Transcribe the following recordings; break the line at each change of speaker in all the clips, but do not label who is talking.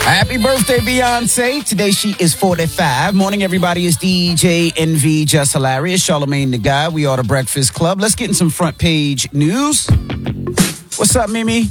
Happy birthday, Beyonce. Today she is 45. Morning, everybody. It's DJ NV, Just Hilarious, Charlamagne the Guy. We are the Breakfast Club. Let's get in some front page news. What's up, Mimi?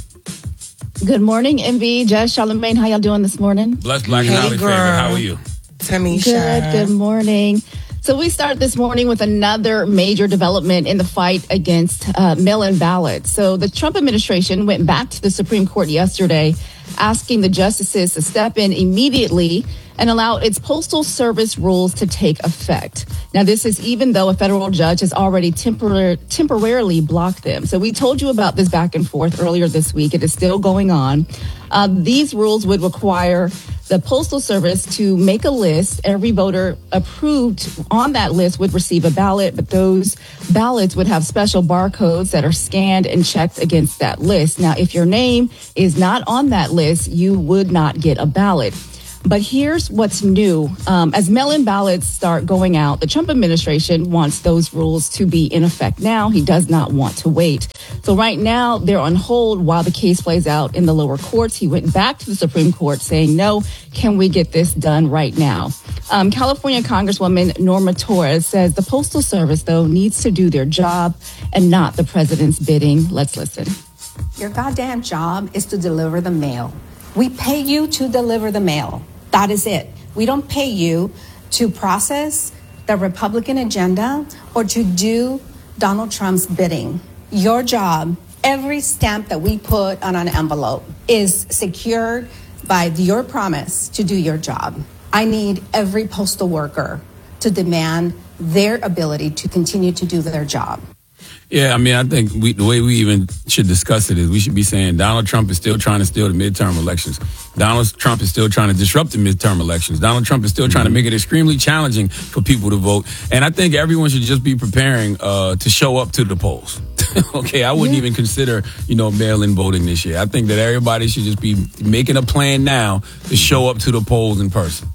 Good morning, NV, Just Charlamagne. How y'all doing this morning?
Blessed Black and Holly favorite. How are you?
Tamisha. Good morning. So we start this morning with another major development in the fight against mail-in ballots. So the Trump administration went back to the Supreme Court yesterday asking the justices to step in immediately and allow its Postal Service rules to take effect. Now, this is even though a federal judge has already temporarily blocked them. So we told you about this back and forth earlier this week. It is still going on. These rules would require the Postal Service to make a list. Every voter approved on that list would receive a ballot, but those ballots would have special barcodes that are scanned and checked against that list. Now, if your name is not on that list, you would not get a ballot. But here's what's new. As mail-in ballots start going out, the Trump administration wants those rules to be in effect now. He does not want to wait. So right now, they're on hold while the case plays out in the lower courts. He went back to the Supreme Court saying, no, can we get this done right now? California Congresswoman Norma Torres says the Postal Service, though, needs to do their job and not the president's bidding. Let's listen.
Your goddamn job is to deliver the mail. We pay you to deliver the mail. That is it. We don't pay you to process the Republican agenda or to do Donald Trump's bidding. Your job, every stamp that we put on an envelope is secured by your promise to do your job. I need every postal worker to demand their ability to continue to do their job.
Yeah, I mean, I think the way we even should discuss it is we should be saying Donald Trump is still trying to steal the midterm elections. Donald Trump is still trying to disrupt the midterm elections. Donald Trump is still trying to make it extremely challenging for people to vote. And I think everyone should just be preparing to show up to the polls. Okay, I wouldn't even consider, mail-in voting this year. I think that everybody should just be making a plan now to show up to the polls in person.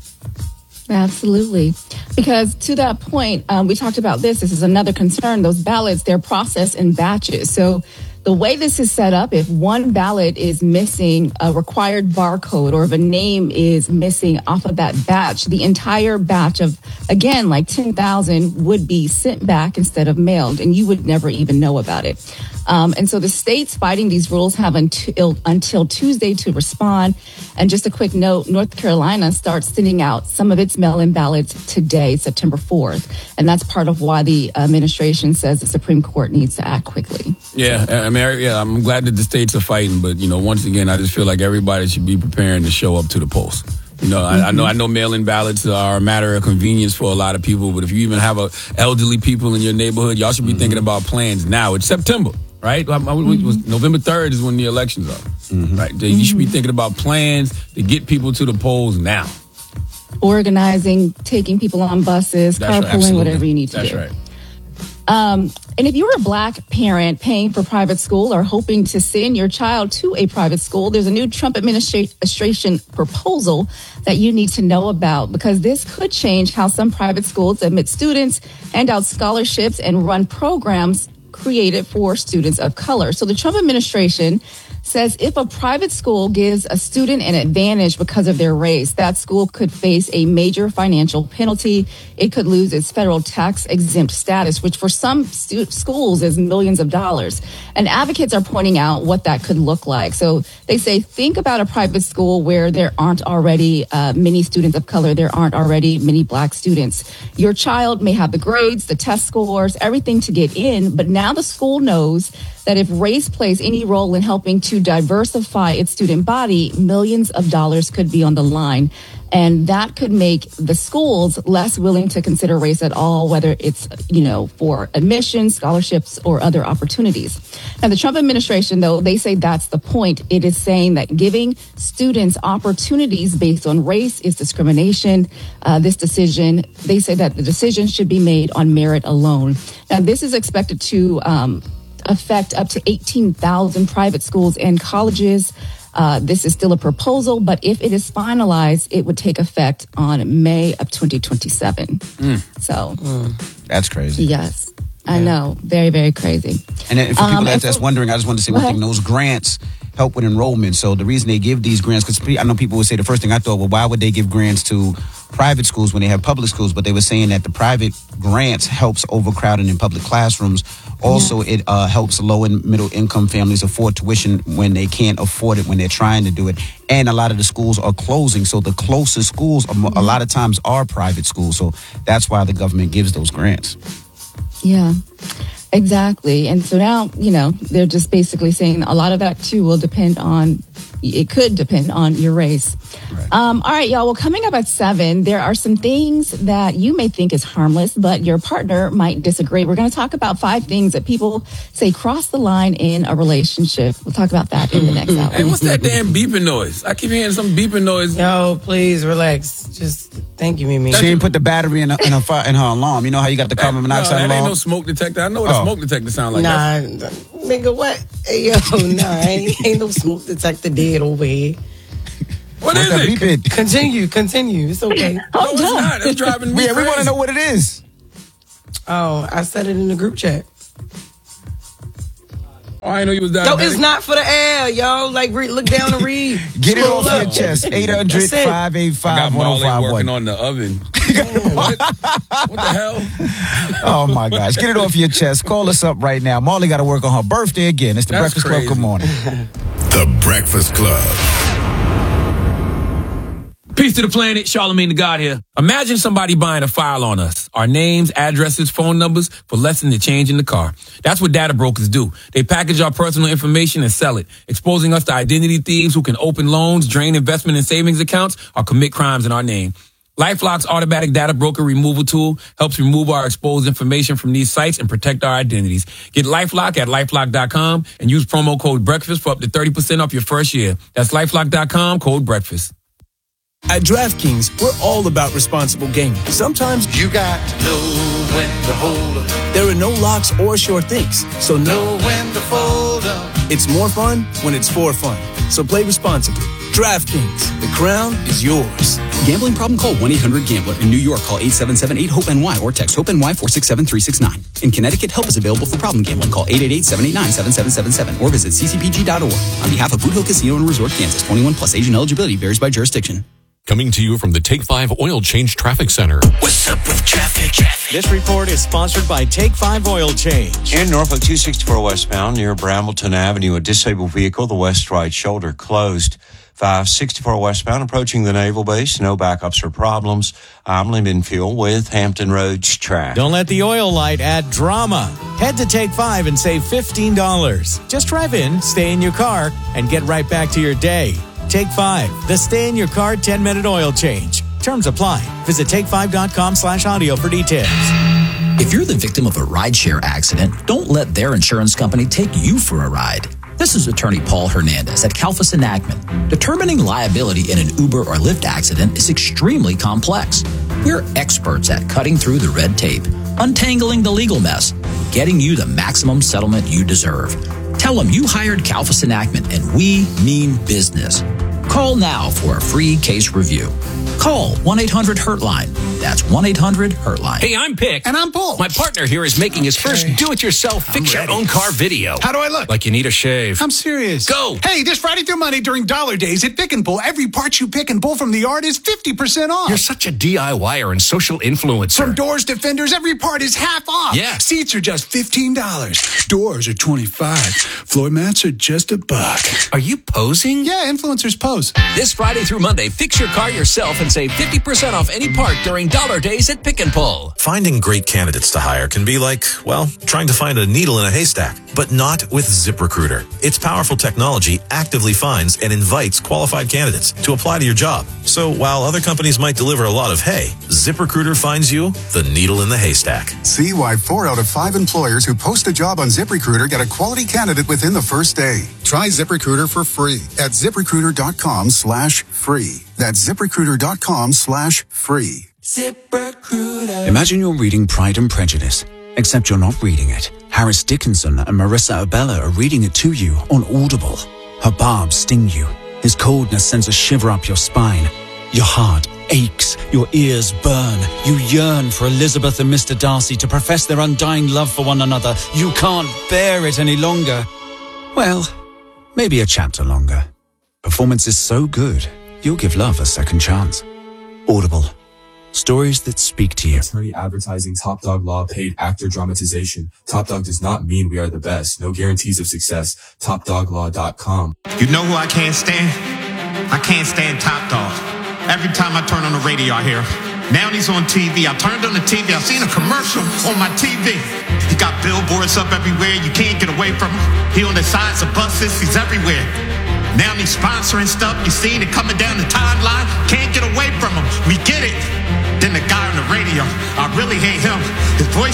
Absolutely. Because to that point, we talked about this. This is another concern. Those ballots, they're processed in batches. So the way this is set up, if one ballot is missing a required barcode or if a name is missing off of that batch, the entire batch of, again, like 10,000 would be sent back instead of mailed, and you would never even know about it. And so the states fighting these rules have until Tuesday to respond. And just a quick note, North Carolina starts sending out some of its mail-in ballots today, September 4th. And that's part of why the administration says the Supreme Court needs to act quickly.
Yeah, I'm glad that the states are fighting. But, once again, I just feel like everybody should be preparing to show up to the polls. I know mail-in ballots are a matter of convenience for a lot of people. But if you even have elderly people in your neighborhood, y'all should be thinking about plans now. It's September. Right? November 3rd is when the elections are. Right? You should be thinking about plans to get people to the polls now.
Organizing, taking people on buses, carpooling, whatever you need to do.
That's right.
And if you're a Black parent paying for private school or hoping to send your child to a private school, there's a new Trump administration proposal that you need to know about, because this could change how some private schools admit students, hand out scholarships, and run programs created for students of color. So the Trump administration says if a private school gives a student an advantage because of their race, that school could face a major financial penalty. It could lose its federal tax exempt status, which for some schools is millions of dollars. And advocates are pointing out what that could look like. So they say, think about a private school where there aren't already many students of color. There aren't already many Black students. Your child may have the grades, the test scores, everything to get in, but now the school knows that if race plays any role in helping to diversify its student body, millions of dollars could be on the line. And that could make the schools less willing to consider race at all, whether it's, for admissions, scholarships, or other opportunities. Now, the Trump administration, though, they say that's the point. It is saying that giving students opportunities based on race is discrimination. They say that the decision should be made on merit alone. Now, this is expected to affect up to 18,000 private schools and colleges. This is still a proposal, but if it is finalized, it would take effect on May of 2027.
That's crazy.
Yes. I know. Very, very crazy.
And then for people that's wondering, I just want to say one thing. Those grants, help with enrollment. So the reason they give these grants, because I know people would say the first thing I thought, well, why would they give grants to private schools when they have public schools? But they were saying that the private grants helps overcrowding in public classrooms. Also, it helps low and middle income families afford tuition when they can't afford it when they're trying to do it. And a lot of the schools are closing. So the closest schools a lot of times are private schools. So that's why the government gives those grants.
Yeah, exactly. And so now, they're just basically saying a lot of that too will depend on, it could depend on your race.
Right.
All right, y'all. Well, coming up at 7, there are some things that you may think is harmless, but your partner might disagree. We're going to talk about 5 things that people say cross the line in a relationship. We'll talk about that in the next hour.
Hey, what's that damn beeping noise? I keep hearing some beeping noise.
Yo, please relax. Just thank you, Mimi.
She didn't put the battery in her alarm. You know how you got the carbon monoxide
that
alarm?
ain't no smoke detector. I know what a smoke detector sound like.
Nah, nigga, what? Hey, yo, ain't no smoke detector dead over here.
What is it?
Beeping?
Continue. It's okay.
No, it's not. It's driving me
Yeah, we want to
crazy.
know what it is.
Oh, I said it in the group chat.
Oh, I didn't know you was diabetic.
No, it's not for the air, yo. Like, look down and read.
Get it
Scroll
off
up.
your chest.
I got
800-585-1051.
Marley working on the oven. what the hell?
Oh, my gosh. Get it off your chest. Call us up right now. Marley got to work on her birthday again. It's the
That's
Breakfast
crazy.
Club. Good morning.
The Breakfast Club.
Peace to the planet, Charlamagne the God here. Imagine somebody buying a file on us. Our names, addresses, phone numbers for less than the change in the car. That's what data brokers do. They package our personal information and sell it, exposing us to identity thieves who can open loans, drain investment and savings accounts, or commit crimes in our name. LifeLock's automatic data broker removal tool helps remove our exposed information from these sites and protect our identities. Get LifeLock at LifeLock.com and use promo code BREAKFAST for up to 30% off your first year. That's LifeLock.com, code BREAKFAST.
At DraftKings, we're all about responsible gaming. Sometimes
You got to know when to hold up,
there are no locks or sure things, so
know when to fold up.
it's more fun when it's for fun. So play responsibly. DraftKings, the crown is yours.
Gambling problem? Call 1-800-GAMBLER. In New York, call 877-8-HOPE-NY or text HOPE-NY 467-369. In Connecticut, help is available for problem gambling. Call 888-789-7777 or visit ccpg.org. On behalf of Boot Hill Casino and Resort, Kansas, 21 plus. Age and eligibility varies by jurisdiction.
Coming to you from the Take 5 Oil Change Traffic Center.
What's up with traffic?
This report is sponsored by Take 5 Oil Change.
In Norfolk 264 westbound near Brambleton Avenue, a disabled vehicle, the west right shoulder closed. 564 westbound approaching the Naval Base. No backups or problems. I'm Lee Fuel with Hampton Roads traffic.
Don't let the oil light add drama. Head to Take 5 and save $15. Just drive in, stay in your car, and get right back to your day. Take 5, the stay in your car 10-minute oil change. Terms apply. Visit take5.com/audio for details.
If you're the victim of a rideshare accident, don't let their insurance company take you for a ride. This is attorney Paul Hernandez at Kalfas and Ackman. Determining liability in an Uber or Lyft accident is extremely complex. We're experts at cutting through the red tape, untangling the legal mess, getting you the maximum settlement you deserve. Tell them you hired Kalfas and Ackman, and we mean business. Call now for a free case review. Call 1-800-HURT-LINE. That's 1-800-HURT-LINE.
Hey, I'm Pick.
And I'm Paul.
My partner here is making his first do-it-yourself fix-your-own-car video.
How do I look?
Like you need a shave.
I'm serious.
Go.
Hey, this Friday through Monday during Dollar Days at Pick and Pull, every part you pick and pull from the yard is 50% off.
You're such a DIYer and social influencer.
From doors to fenders, every part is half off.
Yeah.
Seats are just $15. Doors are $25. Floor mats are just $1.
Are you posing?
Yeah, influencers pose.
This Friday through Monday, fix your car yourself and save 50% off any part during Dollar Days at Pick and Pull.
Finding great candidates to hire can be like, well, trying to find a needle in a haystack, but not with ZipRecruiter. Its powerful technology actively finds and invites qualified candidates to apply to your job. So while other companies might deliver a lot of hay, ZipRecruiter finds you the needle in the haystack.
See why 4 out of 5 employers who post a job on ZipRecruiter get a quality candidate within the first day. Try ZipRecruiter for free at ZipRecruiter.com/free. That's ZipRecruiter.com/free.
ZipRecruiter.
Imagine you're reading Pride and Prejudice, except you're not reading it. Harris Dickinson and Marissa Abella are reading it to you on Audible. Her barbs sting you. His coldness sends a shiver up your spine. Your heart aches. Your ears burn. You yearn for Elizabeth and Mr. Darcy to profess their undying love for one another. You can't bear it any longer. Well, maybe a chapter longer. Performance is so good, you'll give love a second chance. Audible. Stories that speak to you.
Attorney advertising Top Dog Law paid actor dramatization. Top Dog does not mean we are the best. No guarantees of success. TopDogLaw.com.
You know who I can't stand? I can't stand Top Dog. Every time I turn on the radio, I hear him. Now he's on TV. I turned on the TV. I've seen a commercial on my TV. He got billboards up everywhere. You can't get away from him. He on the sides of buses. He's everywhere. Now he's sponsoring stuff. You seen it coming down the timeline. Can't get away from him. We get it. Then the guy on the radio, I really hate him. His voice